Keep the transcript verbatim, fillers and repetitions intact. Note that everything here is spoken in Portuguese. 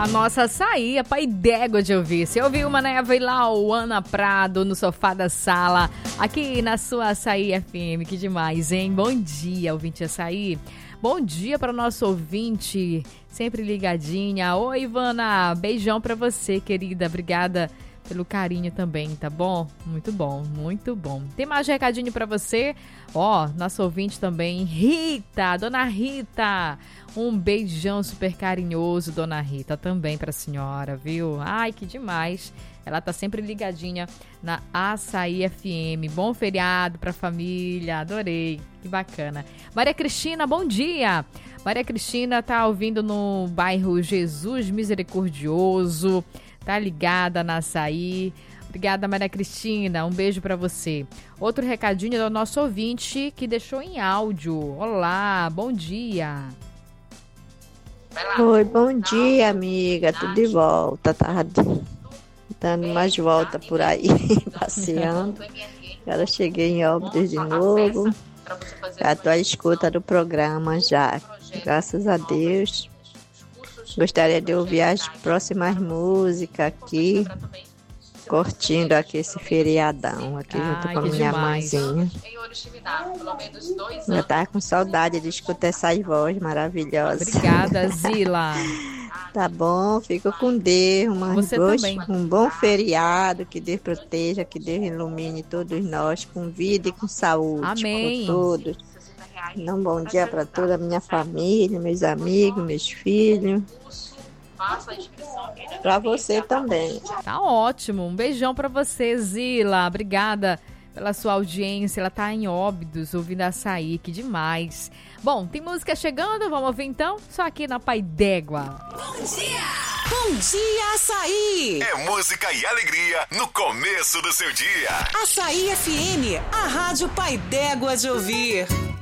a nossa açaí, a pai d'égua de ouvir. Você ouviu uma Neva e lá, o Ana Prado no sofá da sala, aqui na sua Açaí F M. Que demais, hein? Bom dia, ouvinte Açaí. Bom dia para o nosso ouvinte, sempre ligadinha. Oi, Ivana, beijão para você, querida. Obrigada pelo carinho também, tá bom? Muito bom, muito bom. Tem mais recadinho para você? Ó, nosso ouvinte também, Rita, Dona Rita. Um beijão super carinhoso, Dona Rita, também pra senhora, viu? Ai, que demais. Ela tá sempre ligadinha na Açaí F M. Bom feriado pra família, adorei. Que bacana. Maria Cristina, bom dia. Maria Cristina tá ouvindo no bairro Jesus Misericordioso. Tá ligada na Açaí. Obrigada, Maria Cristina. Um beijo pra você. Outro recadinho do nosso ouvinte que deixou em áudio. Olá, bom dia. Oi, bom dia, amiga. Tudo de volta, tá dando mais volta por aí, passeando. Agora cheguei em Óbidos de novo. Já tô à escuta do programa já. Graças a Deus. Gostaria de ouvir as próximas músicas aqui, curtindo aqui esse feriadão, aqui Ai, junto com a que minha demais. mãezinha. Eu tava com saudade de escutar essas vozes maravilhosas. Obrigada, Zila. Tá bom, fico com Deus. Uma Você gosto, também. um bom feriado, que Deus proteja, que Deus ilumine todos nós com vida e com saúde. Amém. Por todos. Um bom dia para toda a minha família, meus amigos, meus filhos. Para você também. Tá ótimo. Um beijão pra você, Zila. Obrigada pela sua audiência. Ela tá em Óbidos, ouvindo Açaí. Que demais. Bom, tem música chegando. Vamos ouvir então? Só aqui na Pai d'Égua. Bom dia! Bom dia, Açaí! É música e alegria no começo do seu dia. Açaí F M, a rádio Pai d'Égua de ouvir.